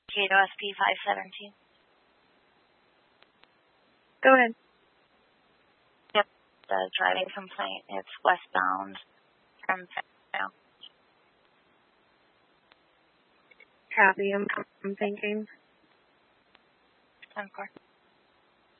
Cato SP 517. Go ahead. Yep, the driving complaint. It's westbound from now. Copy. I'm thinking. 10-4.